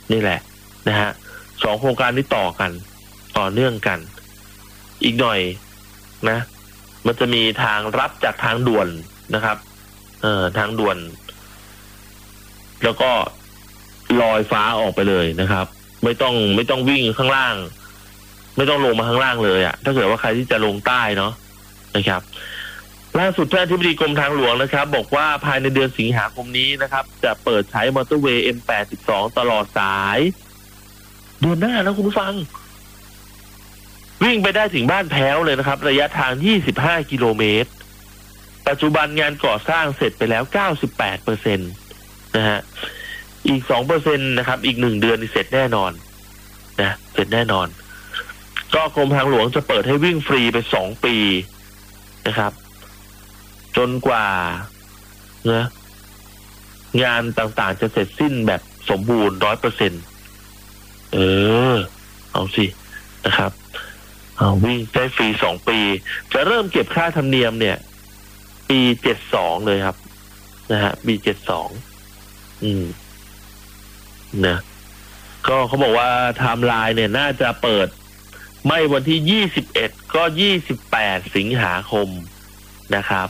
นี่แหละนะฮะ2โครงการนี้ต่อกันต่อเนื่องกันอีกหน่อยนะมันจะมีทางรับจากทางด่วนนะครับทางด่วนแล้วก็ลอยฟ้าออกไปเลยนะครับไม่ต้องวิ่งข้างล่างไม่ต้องลงมาข้างล่างเลยถ้าเกิดว่าใครที่จะลงใต้เนาะนะครับล่าสุดท่านอธิบดีกรมทางหลวงนะครับบอกว่าภายในเดือนสิงหาคมนี้นะครับจะเปิดใช้มอเตอร์เวย์ M82 ตลอดสายเดือนหน้านะคุณผู้ฟังวิ่งไปได้ถึงบ้านแพ้วเลยนะครับระยะทาง25กิโลเมตรปัจจุบันงานก่อสร้างเสร็จไปแล้ว 98% นะฮะอีก 2% นะครับอีก1เดือนเสร็จแน่นอนนะเสร็จแน่นอนก็กรมทางหลวงจะเปิดให้วิ่งฟรีไป2ปีนะครับจนกว่านะงานต่างๆจะเสร็จสิ้นแบบสมบูรณ์ 100% เอาสินะครับวิ่งได้ฟรี2ปีจะเริ่มเก็บค่าธรรมเนียมเนี่ยปี72เลยครับนะฮะปี72นะก็เขาบอกว่าไทม์ไลน์เนี่ยน่าจะเปิดไม่วันที่21ก็28สิงหาคมนะครับ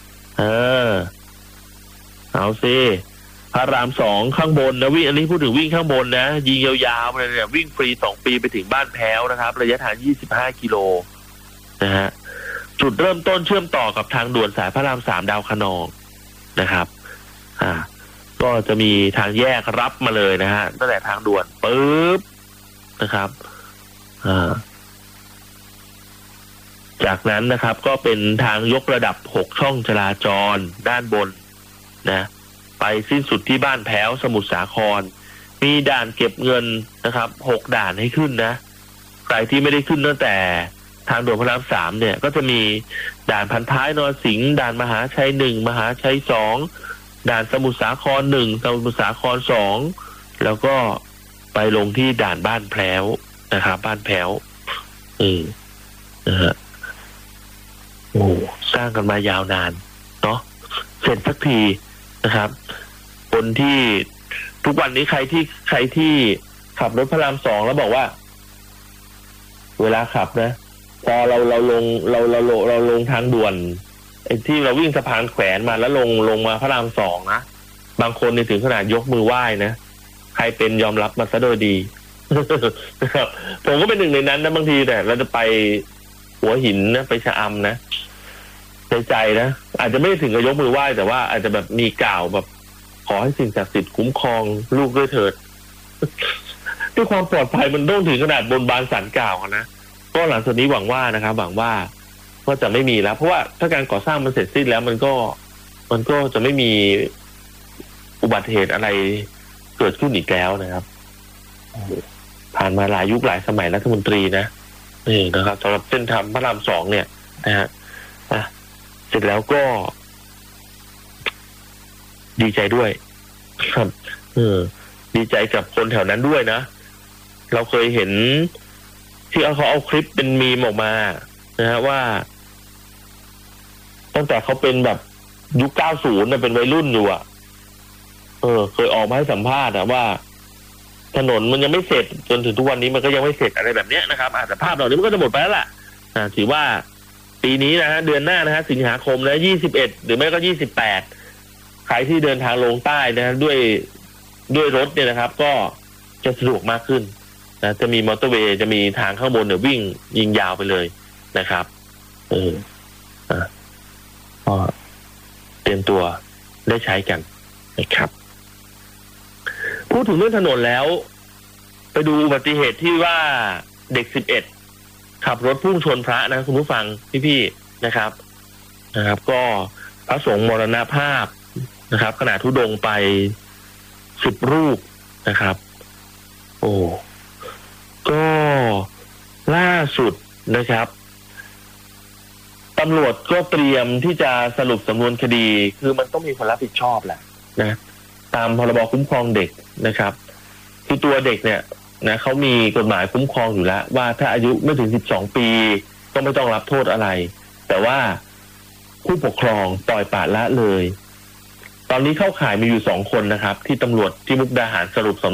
เอาสิพระราม2ข้างบนนะวิ่งอันนี้พูดถึงวิ่งข้างบนนะยิงยาวๆเลยเนี่ยวิ่งฟรี2ปีไปถึงบ้านแพ้วนะครับระยะทาง25กิโลนะฮะจุดเริ่มต้นเชื่อมต่อกับทางด่วนสายพระราม3ดาวคะนองนะครับก็จะมีทางแยกรับมาเลยนะฮะตั้งแต่ทางด่วนปึ๊บนะครับจากนั้นนะครับก็เป็นทางยกระดับ6ช่องจราจรด้านบนนะไปสิ้นสุดที่บ้านแพ้วสมุทรสาครมีด่านเก็บเงินนะครับ6ด่านให้ขึ้นนะใครที่ไม่ได้ขึ้นตั้งแต่ทางด่วนพระราม3เนี่ยก็จะมีด่านพันท้ายนรสิงห์ด่านมหาชัย1มหาชัย2ด่านสมุทรสาคร1สมุทรสาคร2แล้วก็ไปลงที่ด่านบ้านแพ้วนะครับบ้านแพ้วนะฮะสร้างกันมายาวนานเนาะเสร็จสักทีนะครับคนที่ทุกวันนี้ใครที่ขับรถพระราม2แล้วบอกว่าเวลาขับนะพอเราลงทางด่วนไอ้ที่เราวิ่งสะพานแขวนมาแล้วลงมาพระราม2นะบางคนนี่ถึงขนาดยกมือไหว้นะใครเป็นยอมรับมาซะโดยดีนะครับผมก็เป็นหนึ่งในนั้นนะบางทีแต่เราจะไปหัวหินนะไปชะอำนะใจนะอาจจะไม่ถึงกับยกมือไหว้แต่ว่าอาจจะแบบมีกล่าวแบบขอให้สิ่งศักดิ์สิทธิ์คุ้มครองลูกด้วยเถิดด้วยความปลอดภัยมันต้องถึงขนาดบนบานศาลกล่าวนะก็หลังจากนี้หวังว่านะครับหวังว่าก็จะไม่มีแล้วเพราะว่าถ้าการก่อสร้างมันเสร็จสิ้นแล้วมันก็จะไม่มีอุบัติเหตุอะไรเกิดขึ้นอีกแล้วนะครับผ่านมาหลายยุคหลายสมัยรัฐมนตรีนะนี่นะครับสำหรับเส้นทางพระราม2เนี่ยนะฮะเสร็จแล้วก็ดีใจด้วยครับดีใจกับคนแถวนั้นด้วยนะเราเคยเห็นที่เขาเอาคลิปเป็นมีมออกมานะฮะว่าตั้งแต่เขาเป็นแบบยุค90นะเป็นวัยรุ่นอยู่เคยออกมาให้สัมภาษณ์ว่าถนนมันยังไม่เสร็จจนถึงทุกวันนี้มันก็ยังไม่เสร็จอะไรแบบนี้นะครับแต่ภาพเหล่านี้มันก็จะหมดไปแล้วล่ะถือว่าปีนี้นะฮะเดือนหน้านะฮะสิงหาคมนะ21หรือไม่ก็28ใครที่เดินทางลงใต้นะด้วยรถเนี่ยนะครับก็จะสะดวกมากขึ้นนะจะมีมอเตอร์เวย์จะมีทางข้างบนเนี่ยวิ่งยิงยาวไปเลยนะครับก็เตรียมตัวได้ใช้กันนะครับพูดถึงเรื่องถนนแล้วไปดูอุบัติเหตุที่ว่าเด็ก11ขับรถพุ่งชนพระนะคุณผู้ฟังพี่ๆนะครับก็พระสงฆ์มรณภาพนะครับขณะธุดงค์ไป10รูปนะครับก็ล่าสุดนะครับตำรวจก็เตรียมที่จะสรุปสำนวนคดีคือมันต้องมีคนรับผิดชอบแหละนะตามพรบคุ้มครองเด็กนะครับคือตัวเด็กเนี่ยนะเขามีกฎหมายคุ้มครองอยู่แล้วว่าถ้าอายุไม่ถึง12ปีก็ไม่ต้องรับโทษอะไรแต่ว่าผู้ปกครองปล่อยปละละเลยตอนนี้เข้าข่ายมีอยู่2คนนะครับที่ตำรวจที่มุกดาหารสรุป